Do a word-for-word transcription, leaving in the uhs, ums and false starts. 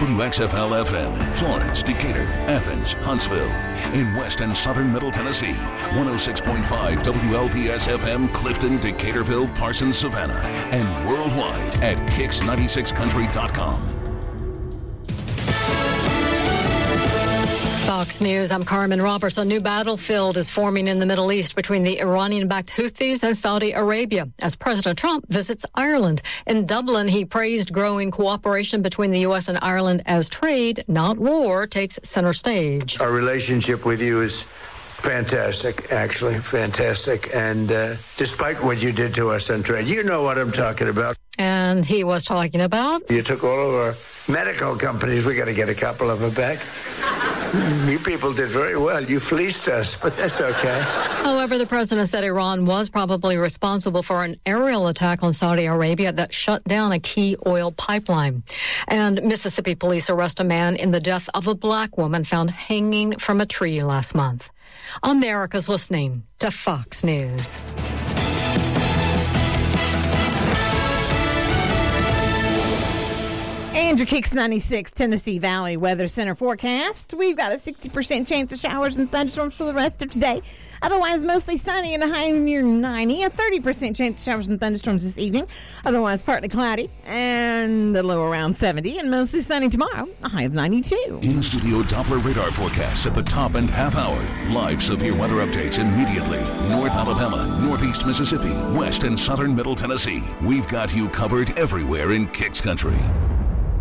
W X F L F M, Florence, Decatur, Athens, Huntsville. In West and Southern Middle Tennessee, one oh six point five W L P S F M, Clifton, Decaturville, Parsons, Savannah. And worldwide at kicks ninety-six country dot com. Fox News, I'm Carmen Roberts. A new battlefield is forming in the Middle East between the Iranian-backed Houthis and Saudi Arabia as President Trump visits Ireland. In Dublin, he praised growing cooperation between the U S and Ireland as trade, not war, takes center stage. Our relationship with you is fantastic, actually, fantastic. And uh, despite what you did to us on trade, you know what I'm talking about. And he was talking about? You took all of our medical companies. We got to get a couple of them back. You people did very well. You fleeced us, but that's okay. However, the president said Iran was probably responsible for an aerial attack on Saudi Arabia that shut down a key oil pipeline. And Mississippi police arrest a man in the death of a black woman found hanging from a tree last month. America's listening to Fox News. And your Kicks ninety-six Tennessee Valley Weather Center forecast. We've got a sixty percent chance of showers and thunderstorms for the rest of today. Otherwise, mostly sunny and a high near ninety. A thirty percent chance of showers and thunderstorms this evening. Otherwise, partly cloudy and a low around seventy. And mostly sunny tomorrow, a high of ninety-two. In-studio Doppler radar forecasts at the top and half hour. Live severe weather updates immediately. North Alabama, Northeast Mississippi, West and Southern Middle Tennessee. We've got you covered everywhere in Kicks Country.